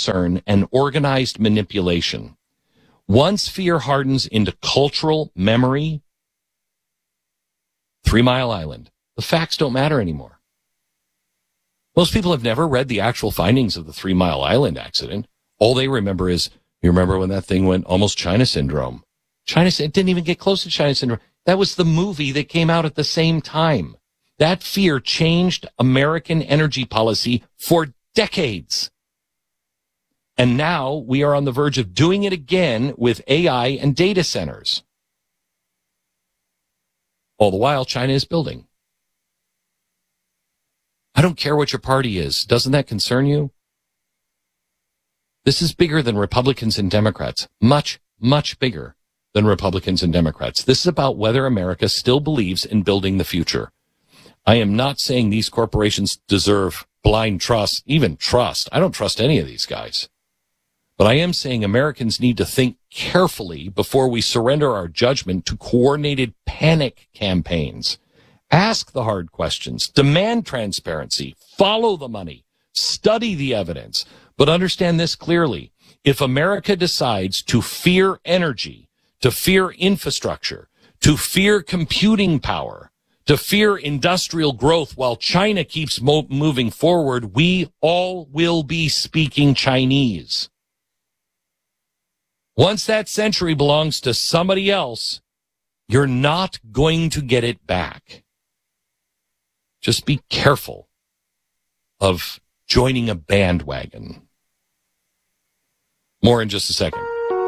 concern and organized manipulation. Once fear hardens into cultural memory, 3 Mile Island, the facts don't matter anymore. Most people have never read the actual findings of the 3 Mile Island accident. All they remember is, you remember when that thing went almost China syndrome? It didn't even get close to China syndrome. That was the movie that came out at the same time. That fear changed American energy policy for decades. And now we are on the verge of doing it again with AI and data centers. All the while, China is building. I don't care what your party is. Doesn't that concern you? This is bigger than Republicans and Democrats. Much, much bigger than Republicans and Democrats. This is about whether America still believes in building the future. I am not saying these corporations deserve blind trust, even trust. I don't trust any of these guys. But I am saying Americans need to think carefully before we surrender our judgment to coordinated panic campaigns. Ask the hard questions, demand transparency, follow the money, study the evidence, but understand this clearly. If America decides to fear energy, to fear infrastructure, to fear computing power, to fear industrial growth while China keeps moving forward, we all will be speaking Chinese. Once that century belongs to somebody else, you're not going to get it back. Just be careful of joining a bandwagon. More in just a second.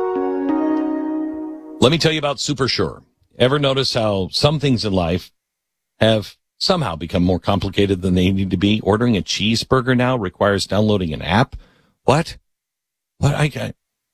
Let me tell you about SuperSure. Ever notice how some things in life have somehow become more complicated than they need to be? Ordering a cheeseburger now requires downloading an app. What? I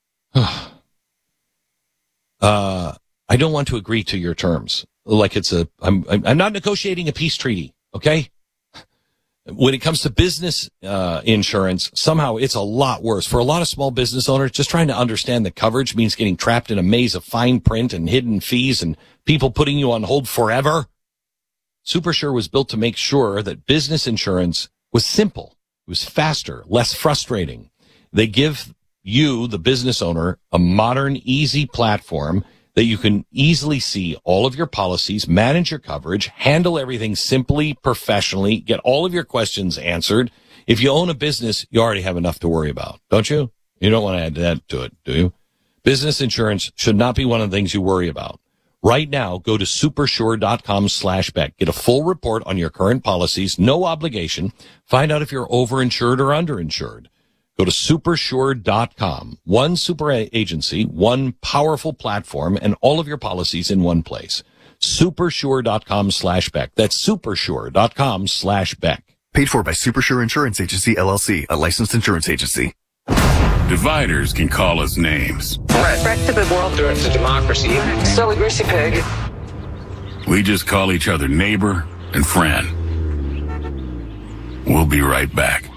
don't want to agree to your terms. Like I'm not negotiating a peace treaty. Okay. When it comes to business insurance, somehow it's a lot worse. For a lot of small business owners, just trying to understand the coverage means getting trapped in a maze of fine print and hidden fees and people putting you on hold forever. SuperSure was built to make sure that business insurance was simple. It was faster, less frustrating. They give you, the business owner, a modern, easy platform that you can easily see all of your policies, manage your coverage, handle everything simply, professionally, get all of your questions answered. If you own a business, you already have enough to worry about, don't you? You don't want to add that to it, do you? Business insurance should not be one of the things you worry about. Right now, go to supersure.com/Beck. Get a full report on your current policies, no obligation. Find out if you're overinsured or underinsured. Go to supersure.com. One super agency, one powerful platform, and all of your policies in one place. Supersure.com/Beck. That's supersure.com/Beck. Paid for by Supersure Insurance Agency, LLC, a licensed insurance agency. Dividers can call us names. Threat to the world. Threat to democracy. Silly greasy pig. We just call each other neighbor and friend. We'll be right back.